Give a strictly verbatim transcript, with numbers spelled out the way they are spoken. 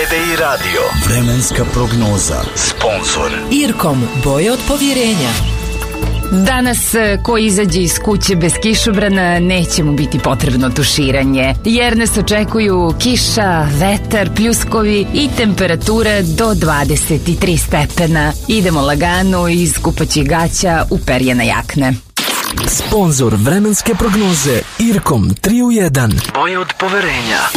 T V i radio. Vremenska prognoza. Sponzor Irkom, boje od povjerenja. Danas ko izađe iz kuće bez kišobrana neće mu biti potrebno tuširanje, jer nas očekuju kiša, vetar, pljuskovi i temperatura do dvadeset tri stepena. Idemo lagano iz kupaćih gaća u perjane jakne. Sponzor vremenske prognoze Irkom tri u jedan. Boje od poverenja.